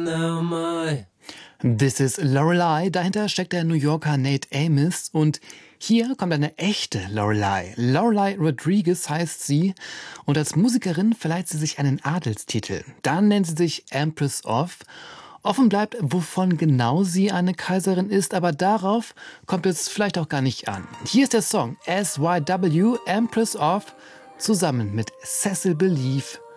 This is Lorelei. Dahinter steckt der New Yorker Nate Amos und hier kommt eine echte Lorelei. Lorelei Rodriguez heißt sie und als Musikerin verleiht sie sich einen Adelstitel. Dann nennt sie sich Empress of. Offen bleibt, wovon genau sie eine Kaiserin ist, aber darauf kommt es vielleicht auch gar nicht an. Hier ist der Song SYW, Empress of, zusammen mit Cecil Believe